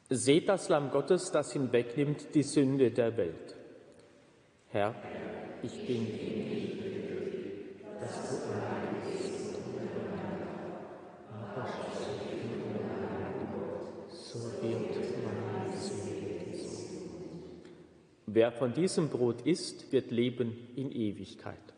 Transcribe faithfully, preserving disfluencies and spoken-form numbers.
Seht das Lamm Gottes, das hinwegnimmt die Sünde der Welt. Herr, ich bin dass du eingehst, aber so wird meine Seele gesund. Wer von diesem Brot isst, wird leben in Ewigkeit.